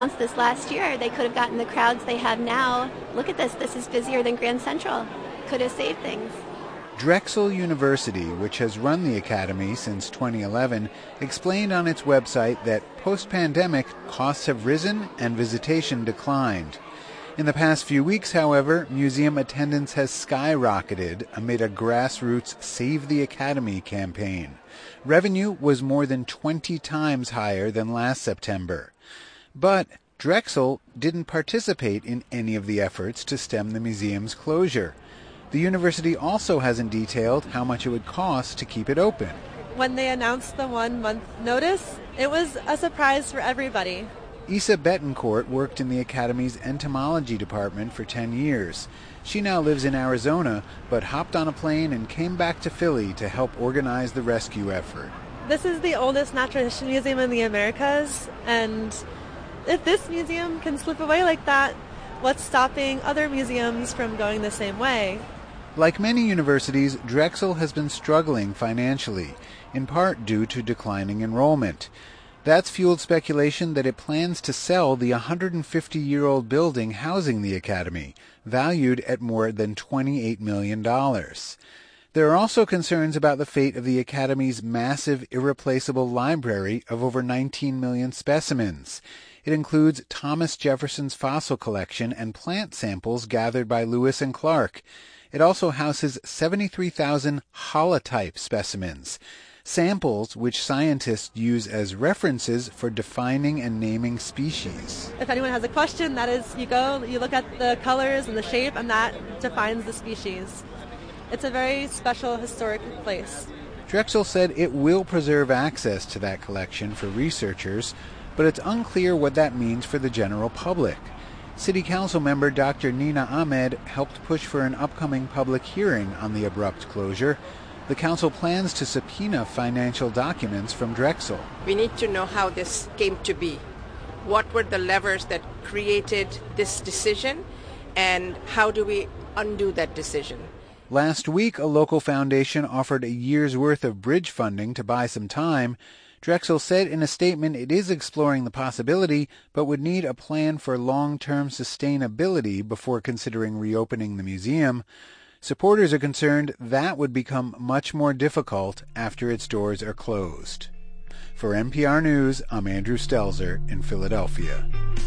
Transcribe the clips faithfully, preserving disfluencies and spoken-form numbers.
this last year, they could have gotten the crowds they have now. Look at this. This is busier than Grand Central. Could have saved things. Drexel University, which has run the Academy since twenty eleven, explained on its website that post-pandemic costs have risen and visitation declined. In the past few weeks, however, museum attendance has skyrocketed amid a grassroots Save the Academy campaign. Revenue was more than twenty times higher than last September. But Drexel didn't participate in any of the efforts to stem the museum's closure. The university also hasn't detailed how much it would cost to keep it open. When they announced the one-month notice, it was a surprise for everybody. Isa Betancourt worked in the Academy's entomology department for ten years. She now lives in Arizona, but hopped on a plane and came back to Philly to help organize the rescue effort. This is the oldest natural history museum in the Americas, and if this museum can slip away like that, what's stopping other museums from going the same way? Like many universities, Drexel has been struggling financially, in part due to declining enrollment. That's fueled speculation that it plans to sell the one hundred fifty-year-old building housing the Academy, valued at more than twenty-eight million dollars. There are also concerns about the fate of the Academy's massive, irreplaceable library of over nineteen million specimens. It includes Thomas Jefferson's fossil collection and plant samples gathered by Lewis and Clark. It also houses seventy-three thousand holotype specimens, samples which scientists use as references for defining and naming species. If anyone has a question, that is, you go, you look at the colors and the shape, and that defines the species. It's a very special historic place. Drexel said it will preserve access to that collection for researchers, but it's unclear what that means for the general public. City Council member Doctor Nina Ahmed helped push for an upcoming public hearing on the abrupt closure. The council plans to subpoena financial documents from Drexel. We need to know how this came to be. What were the levers that created this decision, and how do we undo that decision? Last week, a local foundation offered a year's worth of bridge funding to buy some time. Drexel said in a statement it is exploring the possibility, but would need a plan for long-term sustainability before considering reopening the museum. Supporters are concerned that would become much more difficult after its doors are closed. For N P R News, I'm Andrew Stelzer in Philadelphia.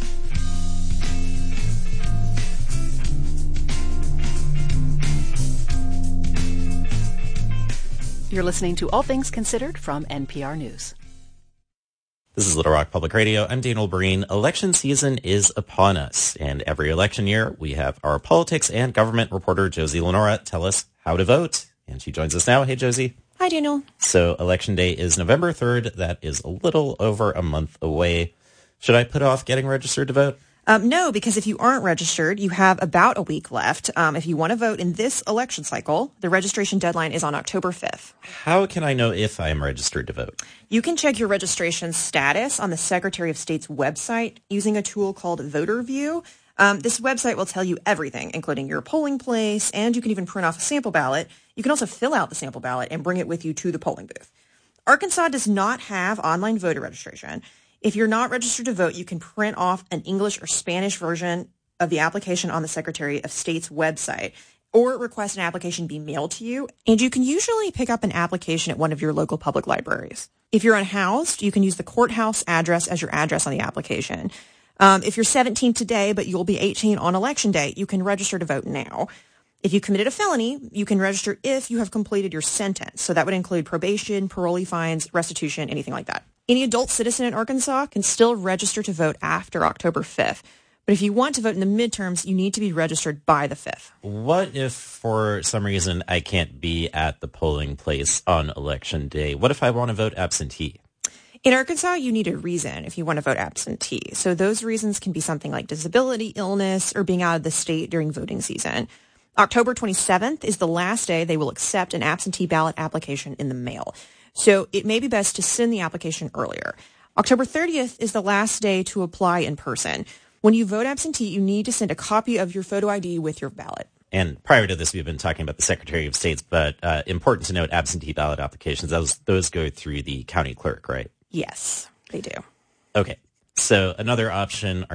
You're listening to All Things Considered from N P R News. This is Little Rock Public Radio. I'm Daniel Breen. Election season is upon us, and every election year we have our politics and government reporter Josie Lenora tell us how to vote. And she joins us now. Hey, Josie. Hi, Daniel. So Election Day is November third. That is a little over a month away. Should I put off getting registered to vote? Um, no, because if you aren't registered, you have about a week left. Um, if you want to vote in this election cycle, the registration deadline is on October fifth. How can I know if I am registered to vote? You can check your registration status on the Secretary of State's website using a tool called Voter View. Um, this website will tell you everything, including your polling place, and you can even print off a sample ballot. You can also fill out the sample ballot and bring it with you to the polling booth. Arkansas does not have online voter registration. If you're not registered to vote, you can print off an English or Spanish version of the application on the Secretary of State's website, or request an application be mailed to you. And you can usually pick up an application at one of your local public libraries. If you're unhoused, you can use the courthouse address as your address on the application. Um, if you're seventeen today, but you'll be eighteen on Election Day, you can register to vote now. If you committed a felony, you can register if you have completed your sentence. So that would include probation, parolee fines, restitution, anything like that. Any adult citizen in Arkansas can still register to vote after October fifth. But if you want to vote in the midterms, you need to be registered by the fifth. What if, for some reason, I can't be at the polling place on Election Day? What if I want to vote absentee? In Arkansas, you need a reason if you want to vote absentee. So those reasons can be something like disability, illness, or being out of the state during voting season. October twenty-seventh is the last day they will accept an absentee ballot application in the mail. So it may be best to send the application earlier. October thirtieth is the last day to apply in person. When you vote absentee, you need to send a copy of your photo I D with your ballot. And prior to this, we've been talking about the Secretary of State's, but uh, important to note, absentee ballot applications, those, those go through the county clerk, right? Yes, they do. Okay. So another option